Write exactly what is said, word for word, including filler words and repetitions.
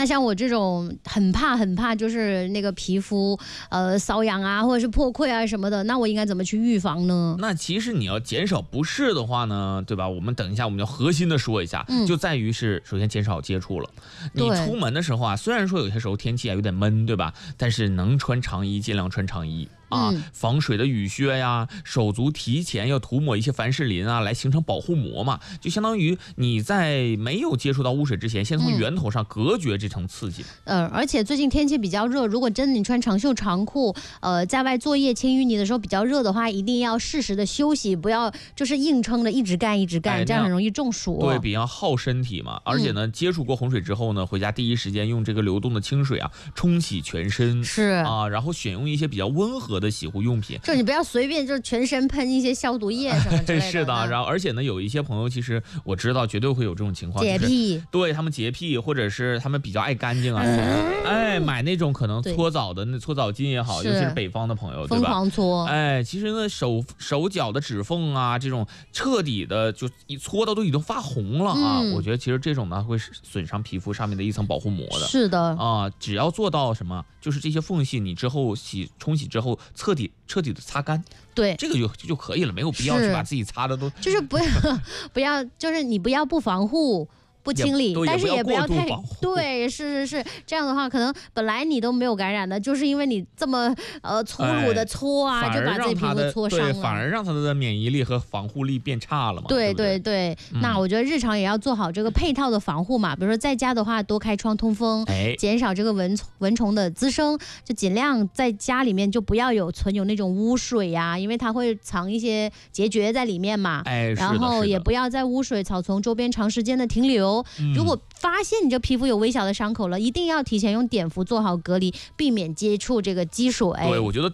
那像我这种很怕很怕，就是那个皮肤呃瘙痒啊，或者是破溃啊什么的，那我应该怎么去预防呢？ 那其实你要减少不适的话呢，对吧？我们等一下我们要核心的说一下，嗯、就在于是首先减少接触了。你出门的时候啊，虽然说有些时候天气啊有点闷，对吧？但是能穿长衣尽量穿长衣。啊，防水的雨靴呀，手足提前要涂抹一些凡士林啊，来形成保护膜嘛，就相当于你在没有接触到污水之前，先从源头上隔绝这层刺激。 嗯、呃，而且最近天气比较热，如果真的你穿长袖长裤，呃，在外作业清淤泥的时候比较热的话，一定要适时的休息，不要就是硬撑的一直干一直干，哎、这样很容易中暑。 对，比较耗身体嘛。而且呢，嗯、接触过洪水之后呢，回家第一时间用这个流动的清水啊冲洗全身， 是啊， 然后选用一些比较温和的洗护用品， 就你不要随便就全身喷一些消毒液什么之类的。 是的，然后而且呢，有一些朋友其实我知道绝对会有这种情况， 洁癖， 就是、对他们洁癖，或者是他们比较爱干净啊，嗯、哎，买那种可能搓澡的那搓澡巾也好，尤其是北方的朋友，对吧？ 疯狂搓， 哎，其实呢，手手脚的指缝啊，这种彻底的就一搓到都已经发红了啊，嗯、我觉得其实这种呢会损伤皮肤上面的一层保护膜的。 是的啊，只要做到什么，就是这些缝隙，你之后洗冲洗之后彻底彻底的擦干， 对， 这个就就可以了，没有必要去把自己擦的都， 就是不要不要，就是你不要不防护。不清理，但是也不要太对，是是是，这样的话，可能本来你都没有感染的，就是因为你这么呃粗鲁的搓啊， 哎、 就把自己皮肤搓伤了， 对，反而让他的免疫力和防护力变差了嘛。 对对对对，嗯、那我觉得日常也要做好这个配套的防护嘛，比如说在家的话，多开窗通风， 哎， 减少这个蚊蚊虫的滋生，就尽量在家里面就不要有存有那种污水呀、啊，因为它会藏一些结节在里面嘛。 哎， 然后也不要在污水、草丛周边长时间的停留。嗯、如果发现你这皮肤有微小的伤口了，一定要提前用碘伏做好隔离，避免接触这个积水。 对，我觉得